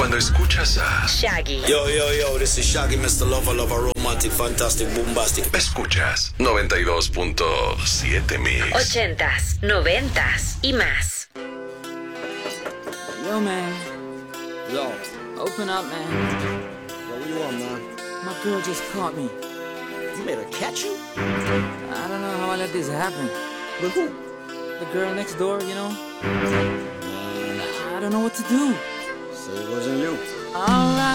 Cuando escuchas a Shaggy. Yo, this is Shaggy, Mr. Lover, romantic, fantastic, bombastic. escuchas 92.7 Mix. 80s, 90s y más. Yo, man. Yo, Open up, man. what you want, man? My girl just caught me. You made her catch you? I don't know how I let this happen. With who? The girl next door, you know? I don't know what to do. So it wasn't you. Alright.